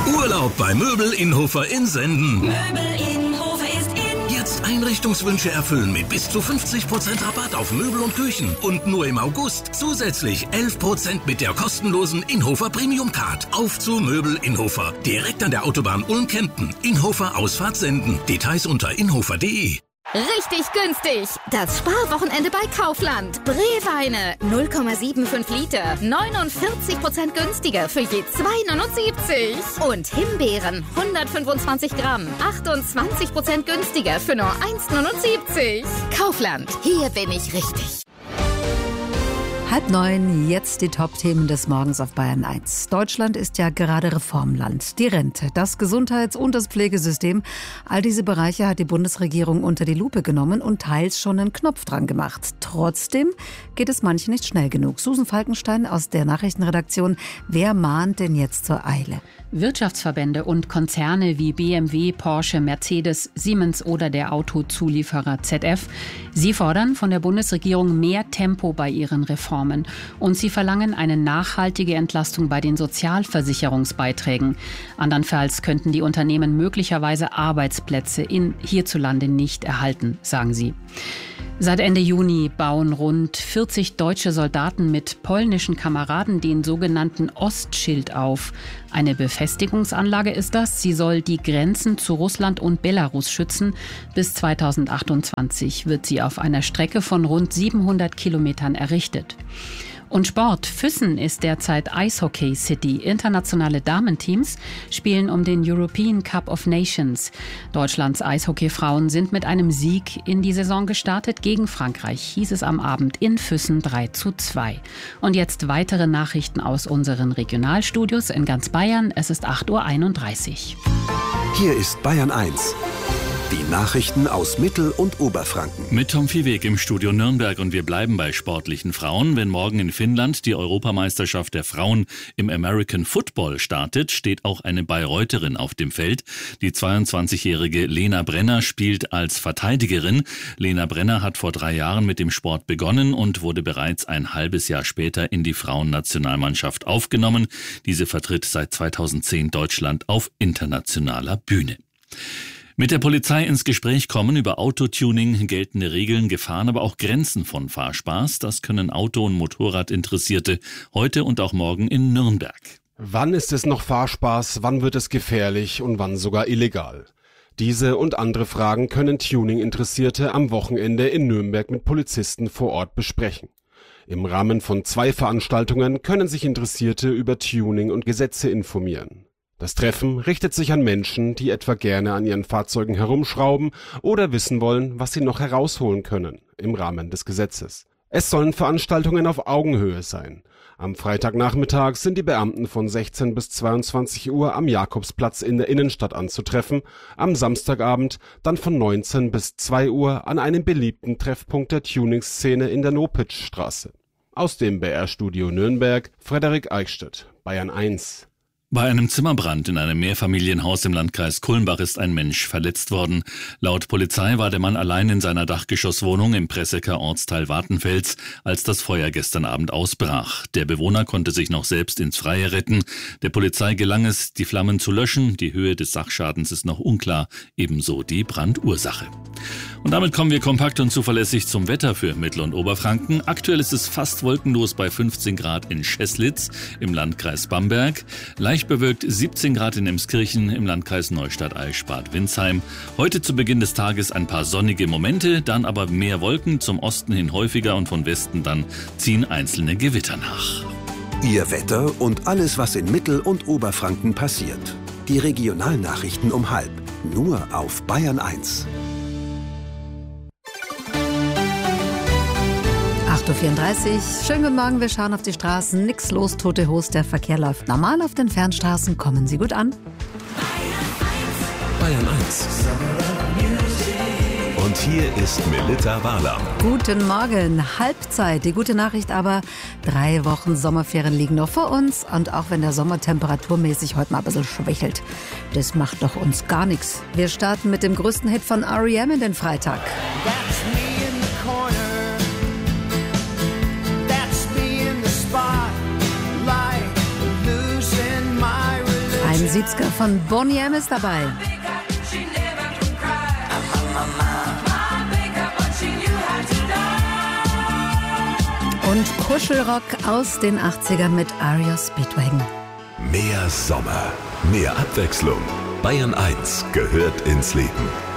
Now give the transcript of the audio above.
Urlaub bei Möbel Inhofer in Senden. Möbel Inhofer ist in. Jetzt Einrichtungswünsche erfüllen mit bis zu 50% Rabatt auf Möbel und Küchen. Und nur im August zusätzlich 11% mit der kostenlosen Inhofer Premium Card. Auf zu Möbel Inhofer. Direkt an der Autobahn Ulm-Kempten. Inhofer Ausfahrt Senden. Details unter inhofer.de. Richtig günstig. Das Sparwochenende bei Kaufland. Breweine 0,75 Liter. 49% günstiger für je 2,79. Und Himbeeren 125 Gramm. 28% günstiger für nur 1,79. Kaufland. Hier bin ich richtig. 8:30, jetzt die Top-Themen des Morgens auf Bayern 1. Deutschland ist ja gerade Reformland. Die Rente, das Gesundheits- und das Pflegesystem, all diese Bereiche hat die Bundesregierung unter die Lupe genommen und teils schon einen Knopf dran gemacht. Trotzdem geht es manchen nicht schnell genug. Susan Falkenstein aus der Nachrichtenredaktion. Wer mahnt denn jetzt zur Eile? Wirtschaftsverbände und Konzerne wie BMW, Porsche, Mercedes, Siemens oder der Autozulieferer ZF. Sie fordern von der Bundesregierung mehr Tempo bei ihren Reformen. Und sie verlangen eine nachhaltige Entlastung bei den Sozialversicherungsbeiträgen. Andernfalls könnten die Unternehmen möglicherweise Arbeitsplätze hierzulande nicht erhalten, sagen sie. Seit Ende Juni bauen rund 40 deutsche Soldaten mit polnischen Kameraden den sogenannten Ostschild auf. Eine Befestigungsanlage ist das. Sie soll die Grenzen zu Russland und Belarus schützen. Bis 2028 wird sie auf einer Strecke von rund 700 Kilometern errichtet. Und Sport. Füssen ist derzeit Eishockey City. Internationale Damenteams spielen um den European Cup of Nations. Deutschlands Eishockeyfrauen sind mit einem Sieg in die Saison gestartet. Gegen Frankreich hieß es am Abend in Füssen 3:2. Und jetzt weitere Nachrichten aus unseren Regionalstudios in ganz Bayern. Es ist 8:31 Uhr. Hier ist Bayern 1. Die Nachrichten aus Mittel- und Oberfranken. Mit Tom Viehweg im Studio Nürnberg und wir bleiben bei sportlichen Frauen. Wenn morgen in Finnland die Europameisterschaft der Frauen im American Football startet, steht auch eine Bayreutherin auf dem Feld. Die 22-jährige Lena Brenner spielt als Verteidigerin. Lena Brenner hat vor 3 Jahren mit dem Sport begonnen und wurde bereits ein halbes Jahr später in die Frauennationalmannschaft aufgenommen. Diese vertritt seit 2010 Deutschland auf internationaler Bühne. Mit der Polizei ins Gespräch kommen über Autotuning, geltende Regeln, Gefahren, aber auch Grenzen von Fahrspaß. Das können Auto- und Motorradinteressierte heute und auch morgen in Nürnberg. Wann ist es noch Fahrspaß, wann wird es gefährlich und wann sogar illegal? Diese und andere Fragen können Tuning-Interessierte am Wochenende in Nürnberg mit Polizisten vor Ort besprechen. Im Rahmen von 2 Veranstaltungen können sich Interessierte über Tuning und Gesetze informieren. Das Treffen richtet sich an Menschen, die etwa gerne an ihren Fahrzeugen herumschrauben oder wissen wollen, was sie noch herausholen können im Rahmen des Gesetzes. Es sollen Veranstaltungen auf Augenhöhe sein. Am Freitagnachmittag sind die Beamten von 16 bis 22 Uhr am Jakobsplatz in der Innenstadt anzutreffen, am Samstagabend dann von 19 bis 2 Uhr an einem beliebten Treffpunkt der Tuning-Szene in der Nopitzstraße. Aus dem BR-Studio Nürnberg, Frederik Eichstädt, Bayern 1. Bei einem Zimmerbrand in einem Mehrfamilienhaus im Landkreis Kulmbach ist ein Mensch verletzt worden. Laut Polizei war der Mann allein in seiner Dachgeschosswohnung im Pressecker Ortsteil Wartenfels, als das Feuer gestern Abend ausbrach. Der Bewohner konnte sich noch selbst ins Freie retten. Der Polizei gelang es, die Flammen zu löschen. Die Höhe des Sachschadens ist noch unklar, ebenso die Brandursache. Und damit kommen wir kompakt und zuverlässig zum Wetter für Mittel- und Oberfranken. Aktuell ist es fast wolkenlos bei 15 Grad in Scheßlitz im Landkreis Bamberg. Leicht bewölkt 17 Grad in Emskirchen im Landkreis Neustadt-Eichstätt-Winsheim. Heute zu Beginn des Tages ein paar sonnige Momente, dann aber mehr Wolken, zum Osten hin häufiger und von Westen dann ziehen einzelne Gewitter nach. Ihr Wetter und alles, was in Mittel- und Oberfranken passiert. Die Regionalnachrichten um 12:30. Nur auf Bayern 1. 8:34 Uhr. Schönen guten Morgen, wir schauen auf die Straßen. Nix los, tote Hose, der Verkehr läuft normal auf den Fernstraßen. Kommen Sie gut an. Bayern 1. Und hier ist Melitta Walam. Guten Morgen, Halbzeit. Die gute Nachricht aber, 3 Wochen Sommerferien liegen noch vor uns. Und auch wenn der Sommer temperaturmäßig heute mal ein bisschen schwächelt, das macht doch uns gar nichts. Wir starten mit dem größten Hit von R.E.M. in den Freitag. Ein 70er von Boney M ist dabei. Und Kuschelrock aus den 80ern mit REO Speedwagon. Mehr Sommer, mehr Abwechslung. Bayern 1 gehört ins Leben.